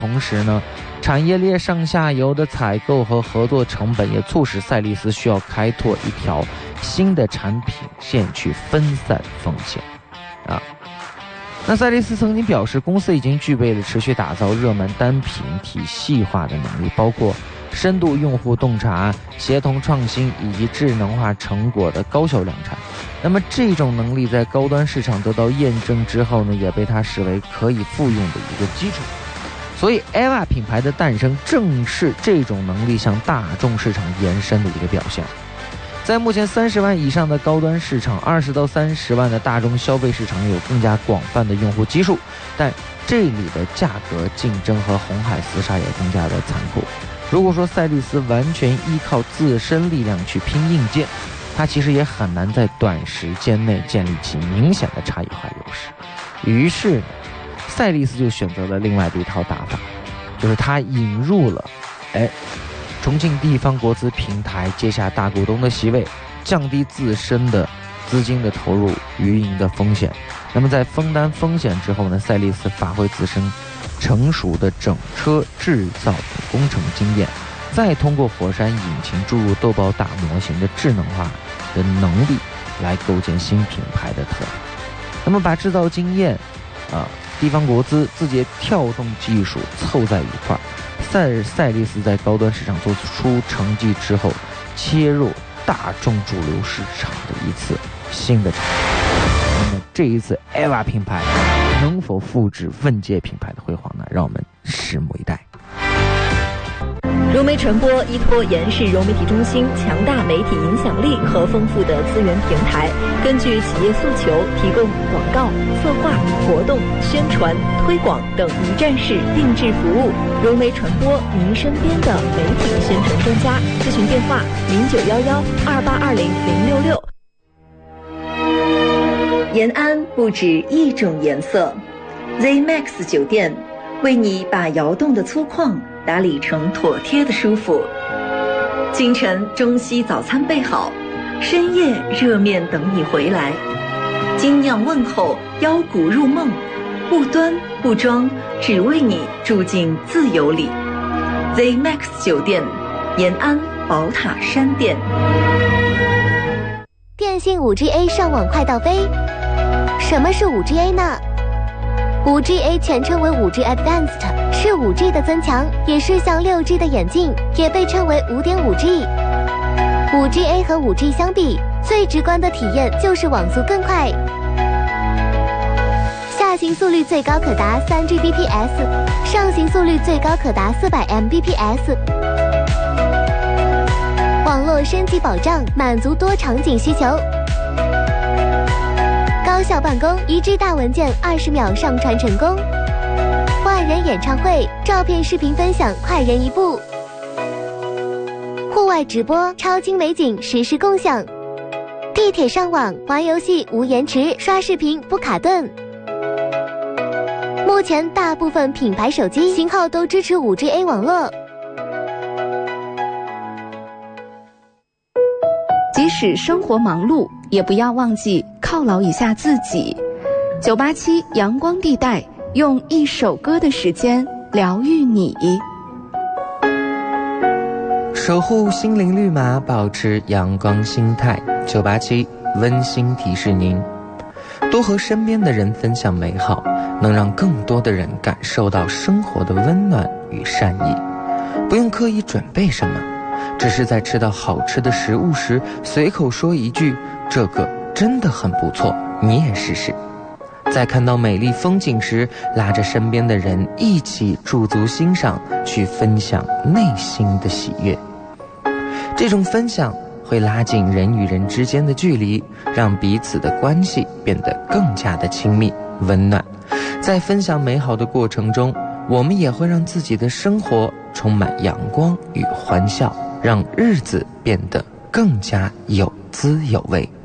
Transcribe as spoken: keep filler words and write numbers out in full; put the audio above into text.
同时呢，产业链上下游的采购和合作成本也促使赛力斯需要开拓一条新的产品线去分散风险啊。那赛力斯曾经表示，公司已经具备了持续打造热门单品体系化的能力，包括深度用户洞察、协同创新以及智能化成果的高效量产。那么这种能力在高端市场得到验证之后呢，也被他视为可以复用的一个基础。所以 E V A 品牌的诞生正是这种能力向大众市场延伸的一个表现。在目前三十万以上的高端市场，二十到三十万的大众消费市场有更加广泛的用户基数，但这里的价格竞争和红海厮杀也更加的残酷。如果说赛力斯完全依靠自身力量去拼硬件，它其实也很难在短时间内建立起明显的差异化优势。于是呢，赛力斯就选择了另外的一套打法，就是他引入了哎重庆地方国资平台接下大股东的席位，降低自身的资金的投入运营的风险。那么在分担风险之后呢，赛力斯发挥自身成熟的整车制造的工程经验，再通过火山引擎注入豆包大模型的智能化的能力，来构建新品牌的特点。那么把制造经验啊、地方国资、字节跳动技术凑在一块儿，赛赛力斯在高端市场做出成绩之后，切入大众主流市场的一次新的尝试。那么这一次 E V A 品牌能否复制问界品牌的辉煌呢？让我们拭目以待。 融媒传播依托延世融媒体中心强大媒体影响力和丰富的资源平台，根据企业诉求提供广告、策划、活动、宣传、推广等一站式定制服务。融媒传播，您身边的媒体宣传专家。咨询电话：零九幺幺二八二零零六六。延安不止一种颜色 ，Z Max 酒店为你把窑洞的粗犷打理成妥帖的舒服。清晨中西早餐备好，深夜热面等你回来。精酿问候，腰鼓入梦，不端不装，只为你住进自由里。Z Max 酒店，延安宝塔山店。 电信 五 G A 上网快到飞。什么是 五 G A 呢？ 五 G A 全称为 五 G Advanced， 是 五 G 的增强，也是像 六 G 的演进，也被称为 五点五 G。 五 G A 和 五 G 相比，最直观的体验就是网速更快，下行速率最高可达 三 G B P S， 上行速率最高可达 四百 M B P S。 网络升级保障，满足多场景需求。高效办公，一 G 大文件二十秒上传成功。万人演唱会，照片视频分享快人一步。户外直播，超精美景实时共享。地铁上网，玩游戏无延迟，刷视频不卡顿。目前大部分品牌手机型号都支持 五 G A 网络。 即使生活忙碌，也不要忘记犒劳一下自己。九八七阳光地带，用一首歌的时间疗愈你。 守护心灵绿码，保持阳光心态。九八七温馨提示您，多和身边的人分享美好，能让更多的人感受到生活的温暖与善意。不用刻意准备什么，只是在吃到好吃的食物时，随口说一句这个真的很不错，你也试试。在看到美丽风景时，拉着身边的人一起驻足欣赏，去分享内心的喜悦。这种分享会拉近人与人之间的距离，让彼此的关系变得更加的亲密温暖。在分享美好的过程中，我们也会让自己的生活充满阳光与欢笑，让日子变得更加有滋有味。